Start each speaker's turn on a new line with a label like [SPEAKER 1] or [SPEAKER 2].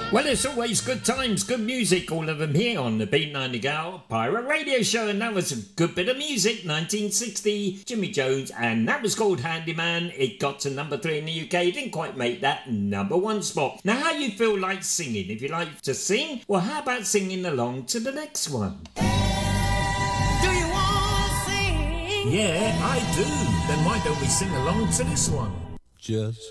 [SPEAKER 1] Well, it's always good times, good music, all of them here on the Beat Nightingale Pirate Radio Show, and that was a good bit of music, 1960, Jimmy Jones, and that was called Handyman. It got to number 3 in the UK, didn't quite make that number 1 spot. Now, how you feel like singing? If you like to sing, well, how about singing along to the next one?
[SPEAKER 2] Do you want to sing?
[SPEAKER 1] Yeah, I do. Then why don't we sing along to this one?
[SPEAKER 3] Just